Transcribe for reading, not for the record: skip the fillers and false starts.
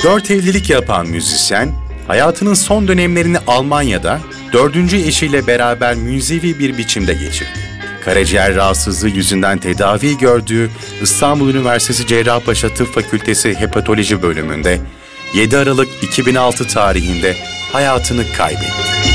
4 evlilik yapan müzisyen, hayatının son dönemlerini Almanya'da 4. eşiyle beraber münzevi bir biçimde geçirdi. Karaciğer rahatsızlığı yüzünden tedavi gördüğü İstanbul Üniversitesi Cerrahpaşa Tıp Fakültesi Hepatoloji bölümünde 7 Aralık 2006 tarihinde hayatını kaybetti.